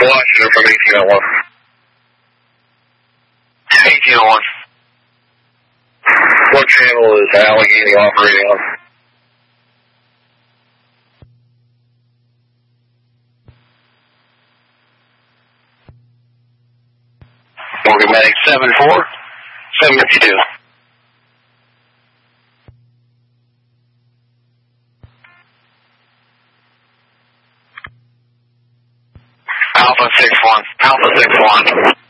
Washington from 1801. 1801. What channel is Allegheny operating on? Morgan Medic 7-4, 752. Alpha 6-1, Alpha 6-1.